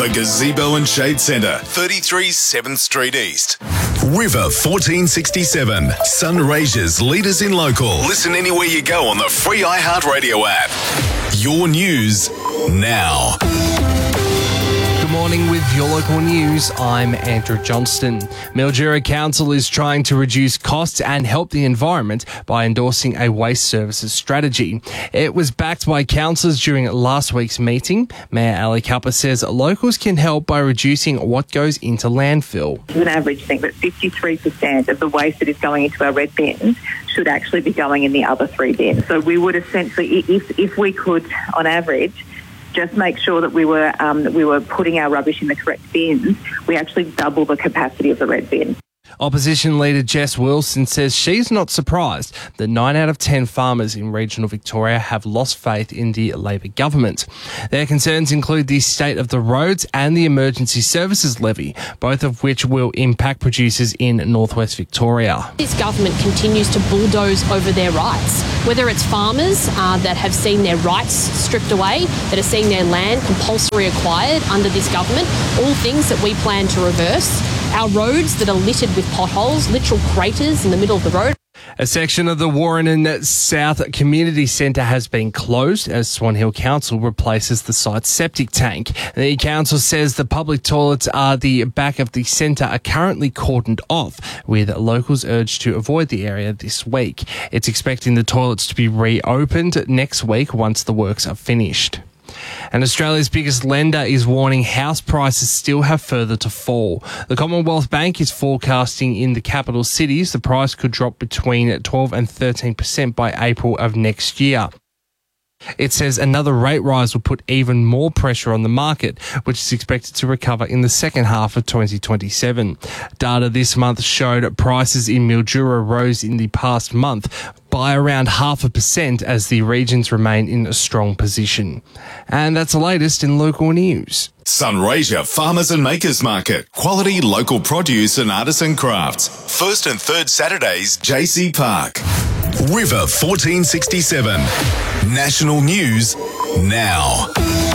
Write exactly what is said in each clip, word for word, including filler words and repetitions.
The Gazebo and Shade Centre, thirty-three seventh Street East. River fourteen sixty-seven, Sunraysia's leaders in local. Listen anywhere you go on the free iHeartRadio app. Your news now. Good morning with your local news. I'm Andrew Johnston. Mildura Council is trying to reduce costs and help the environment by endorsing a waste services strategy. It was backed by councillors during last week's meeting. Mayor Ali Kappa says locals can help by reducing what goes into landfill. It's an average thing, but fifty-three percent of the waste that is going into our red bins should actually be going in the other three bins. So we would essentially, if if we could, on average, just make sure that we were um, that we were putting our rubbish in the correct bins, we actually double the capacity of the red bin. Opposition leader Jess Wilson says she's not surprised that nine out of ten farmers in regional Victoria have lost faith in the Labor government. Their concerns include the state of the roads and the emergency services levy, both of which will impact producers in northwest Victoria. This government continues to bulldoze over their rights, whether it's farmers uh, that have seen their rights stripped away, that are seeing their land compulsory acquired under this government, all things that we plan to reverse. Our roads that are littered with potholes, literal craters in the middle of the road. A section of the Warren South Community Centre has been closed as Swan Hill Council replaces the site's septic tank. The council says the public toilets at the back of the centre are currently cordoned off, with locals urged to avoid the area this week. It's expecting the toilets to be reopened next week once the works are finished. And Australia's biggest lender is warning house prices still have further to fall. The Commonwealth Bank is forecasting in the capital cities the price could drop between twelve and thirteen percent by April of next year. It says another rate rise will put even more pressure on the market, which is expected to recover in the second half of twenty twenty-seven. Data this month showed prices in Mildura rose in the past month by around half a percent as the regions remain in a strong position. And that's the latest in local news. Sunraysia Farmers and Makers Market. Quality local produce and artisan crafts. First and third Saturdays, J C Park. River fourteen sixty-seven. National News now.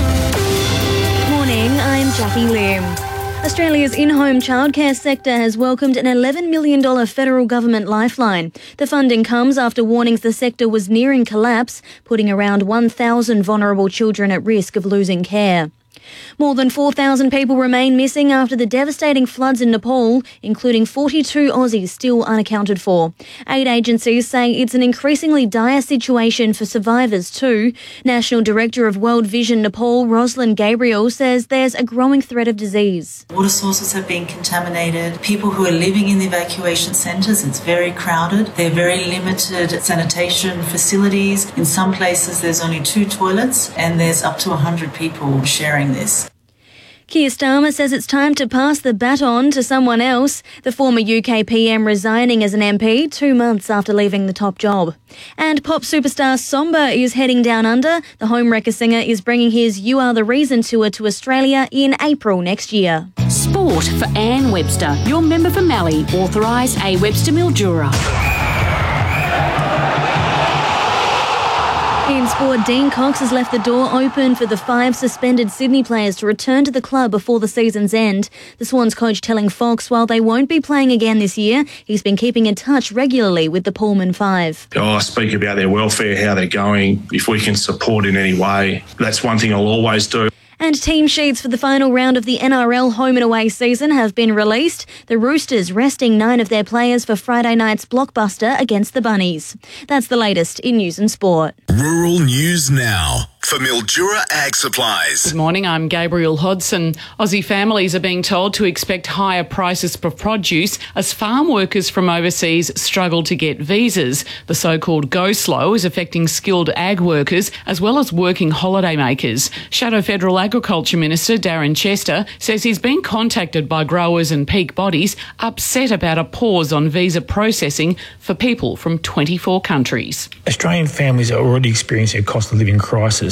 Morning, I'm Jackie Lim. Australia's in-home childcare sector has welcomed an eleven million dollars federal government lifeline. The funding comes after warnings the sector was nearing collapse, putting around one thousand vulnerable children at risk of losing care. More than four thousand people remain missing after the devastating floods in Nepal, including forty-two Aussies still unaccounted for. Aid agencies say it's an increasingly dire situation for survivors too. National Director of World Vision Nepal, Rosalind Gabriel, says there's a growing threat of disease. Water sources have been contaminated. People who are living in the evacuation centres, it's very crowded. There are very limited sanitation facilities. In some places there's only two toilets and there's up to one hundred people sharing this. Keir Starmer says it's time to pass the baton to someone else, the former U K P M resigning as an M P two months after leaving the top job. And pop superstar Somba is heading down under. The Homewrecker singer is bringing his You Are the Reason tour to Australia in April next year. Sport for Anne Webster, your member for Mallee, authorised A Webster Mildura. In sport, Dean Cox has left the door open for the five suspended Sydney players to return to the club before the season's end. The Swans coach telling Fox while they won't be playing again this year, he's been keeping in touch regularly with the Pullman Five. Oh, I speak about their welfare, how they're going. If we can support in any way, that's one thing I'll always do. And team sheets for the final round of the N R L home and away season have been released. The Roosters resting nine of their players for Friday night's blockbuster against the Bunnies. That's the latest in news and sport. Rural News Now for Mildura Ag Supplies. Good morning, I'm Gabriel Hodson. Aussie families are being told to expect higher prices for produce as farm workers from overseas struggle to get visas. The so-called go slow is affecting skilled ag workers as well as working holiday makers. Shadow Federal Agriculture Minister Darren Chester says he's been contacted by growers and peak bodies upset about a pause on visa processing for people from twenty-four countries. Australian families are already experiencing a cost of living crisis.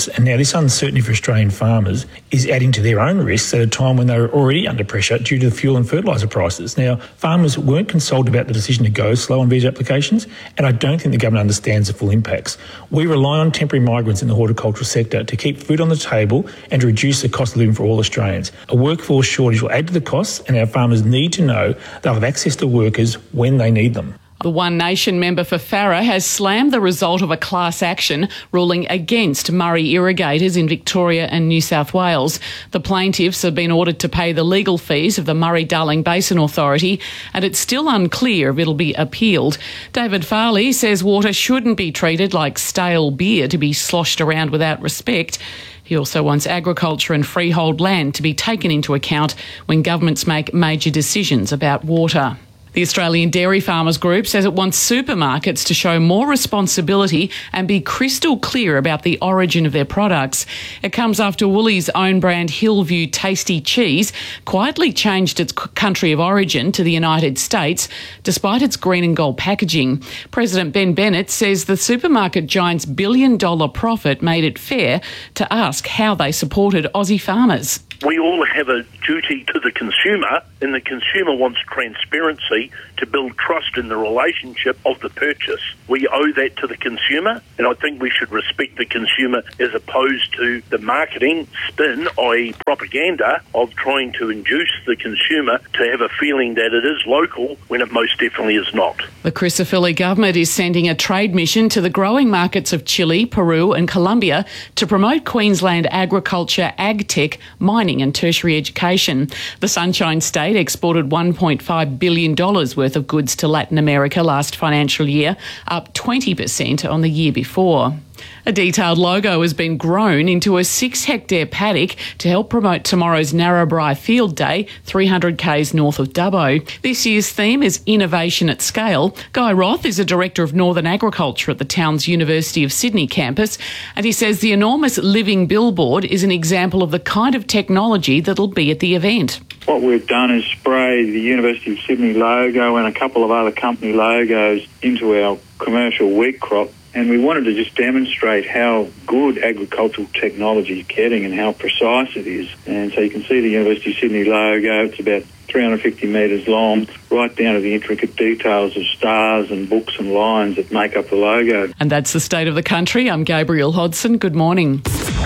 inputs. And now this uncertainty for Australian farmers is adding to their own risks at a time when they're already under pressure due to the fuel and fertiliser prices. Now, farmers weren't consulted about the decision to go slow on visa applications, and I don't think the government understands the full impacts. We rely on temporary migrants in the horticultural sector to keep food on the table and to reduce the cost of living for all Australians. A workforce shortage will add to the costs, and our farmers need to know they'll have access to workers when they need them. The One Nation member for Farrer has slammed the result of a class action ruling against Murray irrigators in Victoria and New South Wales. The plaintiffs have been ordered to pay the legal fees of the Murray-Darling Basin Authority, and it's still unclear if it'll be appealed. David Farley says water shouldn't be treated like stale beer to be sloshed around without respect. He also wants agriculture and freehold land to be taken into account when governments make major decisions about water. The Australian Dairy Farmers Group says it wants supermarkets to show more responsibility and be crystal clear about the origin of their products. It comes after Woolies' own brand Hillview Tasty Cheese quietly changed its country of origin to the United States, despite its green and gold packaging. President Ben Bennett says the supermarket giant's billion-dollar profit made it fair to ask how they supported Aussie farmers. We all have a duty to the consumer, and the consumer wants transparency to build trust in the relationship of the purchase. We owe that to the consumer, and I think we should respect the consumer as opposed to the marketing spin, that is propaganda, of trying to induce the consumer to have a feeling that it is local when it most definitely is not. The Chrysophylle government is sending a trade mission to the growing markets of Chile, Peru and Colombia to promote Queensland agriculture, agtech, mining and tertiary education. The Sunshine State exported one point five billion dollars worth of goods to Latin America last financial year, up twenty percent on the year before. A detailed logo has been grown into a six-hectare paddock to help promote tomorrow's Narrabri Field Day, three hundred kays north of Dubbo. This year's theme is Innovation at Scale. Guy Roth is a Director of Northern Agriculture at the town's University of Sydney campus, and he says the enormous living billboard is an example of the kind of technology that'll be at the event. What we've done is spray the University of Sydney logo and a couple of other company logos into our commercial wheat crop. And we wanted to just demonstrate how good agricultural technology is getting and how precise it is. And so you can see the University of Sydney logo. It's about three hundred fifty metres long, right down to the intricate details of stars and books and lines that make up the logo. And that's the state of the country. I'm Gabrielle Hodson. Good morning.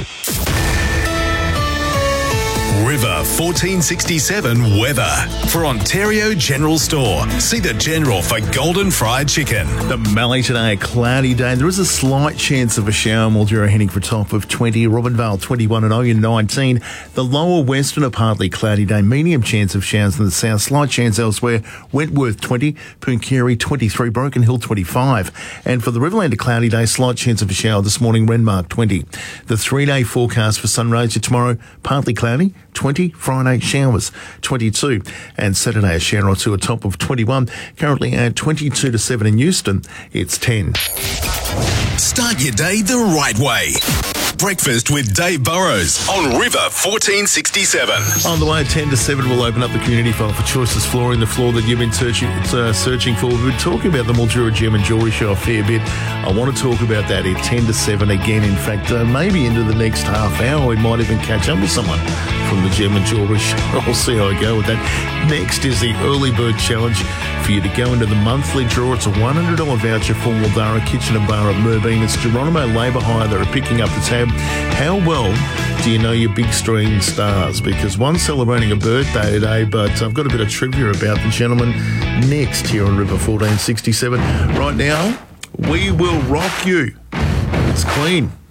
River fourteen sixty-seven weather. For Ontario General Store, see the General for golden fried chicken. The Mallee today, a cloudy day. There is a slight chance of a shower. Mildura heading for top of twenty. Robinvale twenty-one and Oyen nineteen. The lower western, a partly cloudy day. Medium chance of showers in the south. Slight chance elsewhere. Wentworth twenty. Pooncarie twenty-three. Broken Hill twenty-five. And for the Riverland, a cloudy day. Slight chance of a shower this morning. Renmark twenty. The three-day forecast for Sunraysia tomorrow, partly cloudy. twenty, Friday showers, twenty-two, and Saturday a shower or two, a top of twenty-one. Currently at twenty-two to seven in Euston, it's ten. Start your day the right way. Breakfast with Dave Burrows on River fourteen sixty-seven. On the way, ten to seven, we'll open up the community file for Choices Flooring, the floor that you've been searching, uh, searching for. We've been talking about the Mildura Gem and Jewellery Show a fair bit. I want to talk about that at ten to seven again. In fact, uh, maybe into the next half hour, we might even catch up with someone from the Gem and Jewellery Show. I'll see how I go with that. Next is the Early Bird Challenge for you to go into the monthly draw. It's a one hundred dollars voucher for Wildara Kitchen and Bar at Merbein. It's Geronimo Labour Hire that are picking up the tab. How well do you know your big screen stars? Because one's celebrating a birthday today, but I've got a bit of trivia about the gentleman next here on River fourteen sixty-seven. Right now, We Will Rock You. It's Queen.